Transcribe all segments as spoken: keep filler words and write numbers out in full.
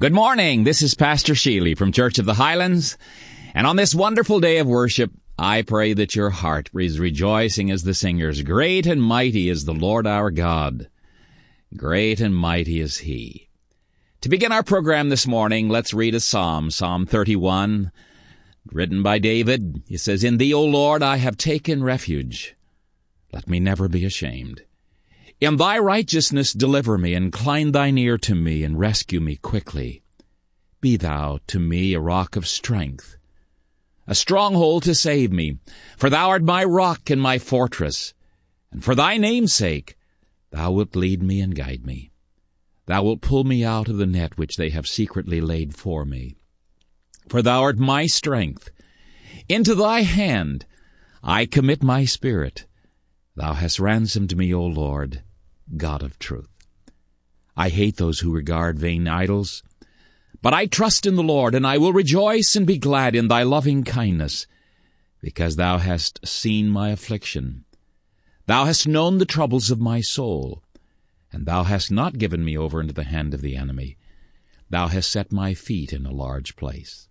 Good morning. This is Pastor Sheely from Church of the Highlands. And on this wonderful day of worship, I pray that your heart is rejoicing as the singers. Great and mighty is the Lord our God. Great and mighty is He. To begin our program this morning, let's read a psalm, Psalm thirty-one, written by David. He says, "In Thee, O Lord, I have taken refuge. Let me never be ashamed. In Thy righteousness deliver me, incline Thine ear to me, and rescue me quickly. Be Thou to me a rock of strength, a stronghold to save me. For Thou art my rock and my fortress, and for Thy name's sake Thou wilt lead me and guide me. Thou wilt pull me out of the net which they have secretly laid for me. For Thou art my strength. Into Thy hand I commit my spirit. Thou hast ransomed me, O Lord, God of truth. I hate those who regard vain idols, but I trust in the Lord, and I will rejoice and be glad in Thy loving kindness, because Thou hast seen my affliction. Thou hast known the troubles of my soul, and Thou hast not given me over into the hand of the enemy. Thou hast set my feet in a large place.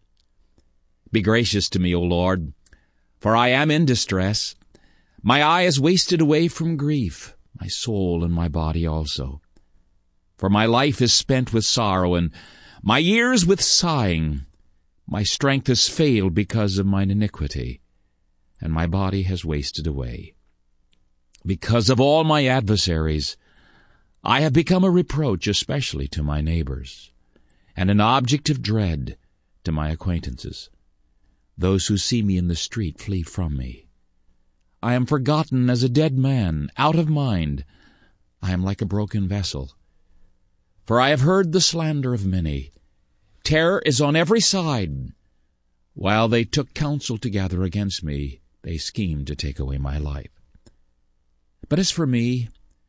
Be gracious to me, O Lord, for I am in distress. My eye is wasted away from grief, my soul and my body also. For my life is spent with sorrow, and my years with sighing. My strength has failed because of mine iniquity, and my body has wasted away. Because of all my adversaries, I have become a reproach, especially to my neighbors, and an object of dread to my acquaintances. Those who see me in the street flee from me. I am forgotten as a dead man, out of mind. I am like a broken vessel. For I have heard the slander of many. Terror is on every side. While they took counsel together against me, they schemed to take away my life. But as for me,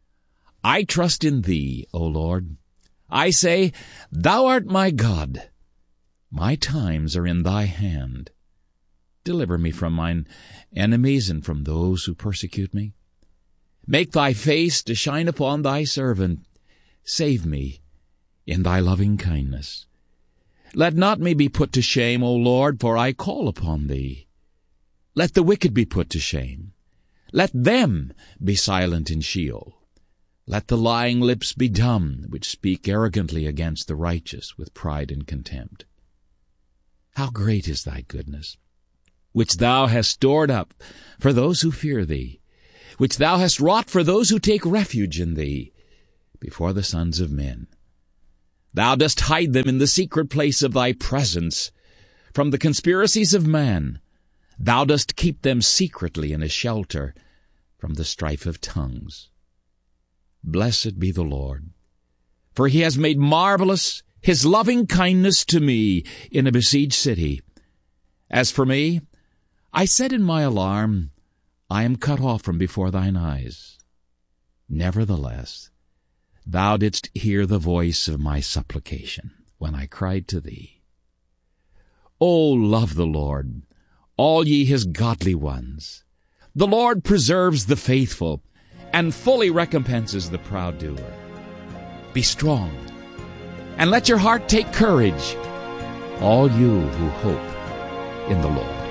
I trust in Thee, O Lord. I say, Thou art my God. My times are in Thy hand. Deliver me from mine enemies and from those who persecute me. Make Thy face to shine upon Thy servant. Save me in Thy loving kindness. Let not me be put to shame, O Lord, for I call upon Thee. Let the wicked be put to shame. Let them be silent in Sheol. Let the lying lips be dumb, which speak arrogantly against the righteous with pride and contempt. How great is Thy goodness, which Thou hast stored up for those who fear Thee, which Thou hast wrought for those who take refuge in Thee, before the sons of men. Thou dost hide them in the secret place of Thy presence, from the conspiracies of man. Thou dost keep them secretly in a shelter from the strife of tongues. Blessed be the Lord, for He has made marvelous His loving kindness to me in a besieged city. As for me, I said in my alarm, I am cut off from before Thine eyes. Nevertheless, Thou didst hear the voice of my supplication when I cried to Thee. O love the Lord, all ye His godly ones. The Lord preserves the faithful, and fully recompenses the proud doer. Be strong, and let your heart take courage, all you who hope in the Lord.